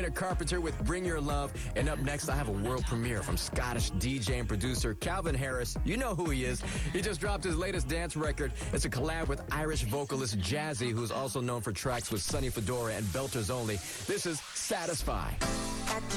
Sabrina Carpenter with Bring Your Love. And up next, I have a world premiere from Scottish DJ and producer Calvin Harris. You know who he is. He just dropped his latest dance record. It's a collab with Irish vocalist Jazzy, who's also known for tracks with Sonny Fedora and Belters Only. This is Satisfy.